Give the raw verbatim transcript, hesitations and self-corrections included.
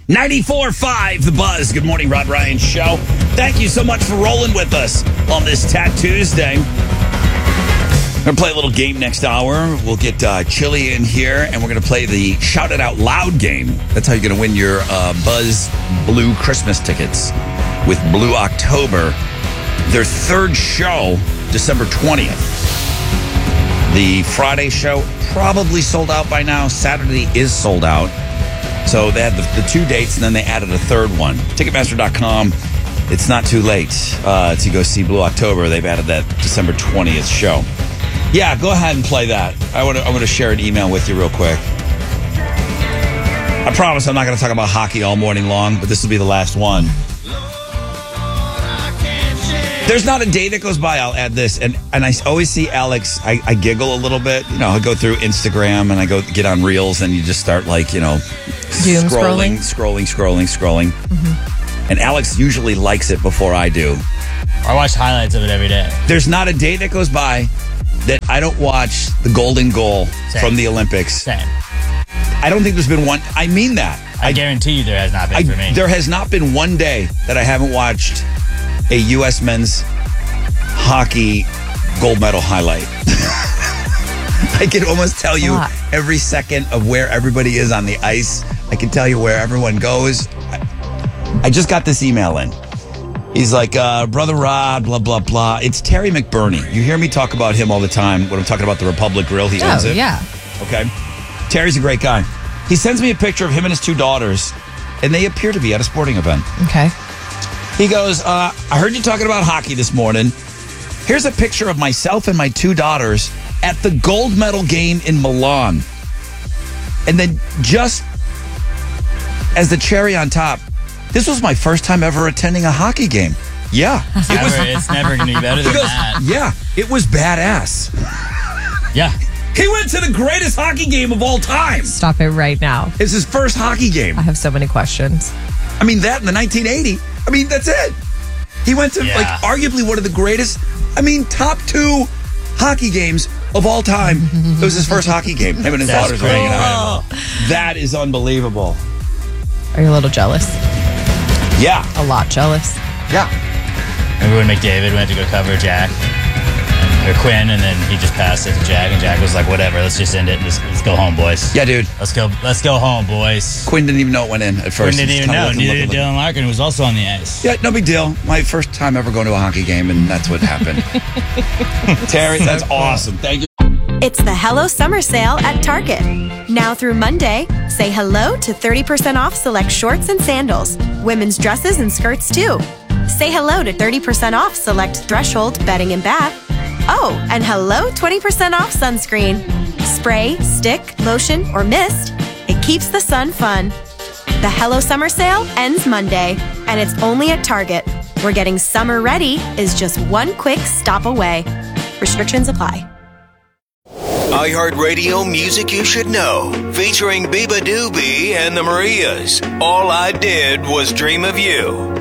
ninety-four point five, The Buzz. Good morning, Rod Ryan Show. Thank you so much for rolling with us on this Tat Tuesday. We're going to play a little game next hour. We'll get uh, Chili in here, and we're going to play the Shout It Out Loud game. That's how you're going to win your uh, Buzz Blue Christmas tickets with Blue October. Their third show, December twentieth. The Friday show probably sold out by now. Saturday is sold out. So they had the, the two dates, and then they added a third one. Ticketmaster dot com. It's not too late uh, to go see Blue October. They've added that December twentieth show. Yeah, go ahead and play that. I want to I want to share an email with you real quick. I promise I'm not going to talk about hockey all morning long, but this will be the last one. There's not a day that goes by, I'll add this, and, and I always see Alex, I, I giggle a little bit. You know, I go through Instagram, and I go get on Reels, and you just start, like, you know, Doom scrolling, scrolling, scrolling, scrolling. Mm-hmm. And Alex usually likes it before I do. I watch highlights of it every day. There's not a day that goes by that I don't watch the golden goal Same. from the Olympics. Same. I don't think there's been one. I mean that. I, I guarantee you there has not been I, for me. There has not been one day that I haven't watched a U S men's hockey gold medal highlight. I can almost tell you every second of where everybody is on the ice. I can tell you where everyone goes. I, I just got this email in. He's like, uh, Brother Rod, blah, blah, blah. It's Terry McBurney. You hear me talk about him all the time when I'm talking about the Republic Grill. He owns oh, it. yeah. Okay. Terry's a great guy. He sends me a picture of him and his two daughters, and they appear to be at a sporting event. Okay. He goes, uh, I heard you talking about hockey this morning. Here's a picture of myself and my two daughters at the gold medal game in Milan. And then just as the cherry on top, this was my first time ever attending a hockey game. Yeah. It's It never, was, it's never going to be better than he goes, that. yeah, it was badass. Yeah. He went to the greatest hockey game of all time. Stop it right now. It's his first hockey game. I have so many questions. I mean, that in the nineteen eighty. I mean, that's it. He went to, Yeah. like, arguably one of the greatest, I mean, top two hockey games of all time. It was his first hocky game. Him and his That's daughters were great. hanging out. That is unbelievable. Are you a little jealous? Yeah. A lot jealous. Yeah. Remember when McDavid went to go cover Jack? Or Quinn, and then he just passed it to Jack, and Jack was like, whatever, let's just end it. Let's, let's go home, boys. Yeah, dude. Let's go Let's go home, boys. Quinn didn't even know it went in at first. Quinn didn't He just even kinda know. looked and Neither looked did and Dylan Larkin, who was also on the ice. looked. Yeah, no big deal. My first time ever going to a hockey game, and that's what happened. Terry, that's awesome. Thank you. It's the Hello Summer Sale at Target. Now through Monday, say hello to thirty percent off select shorts and sandals, women's dresses and skirts too. Say hello to thirty percent off select Threshold bedding and bath. Oh, and hello twenty percent off sunscreen. Spray, stick, lotion, or mist, it keeps the sun fun. The Hello Summer Sale ends Monday, and it's only at Target, where getting summer ready is just one quick stop away. Restrictions apply. iHeartRadio Music You Should Know, featuring Biba Doobie and the Marias. All I Did Was Dream of You.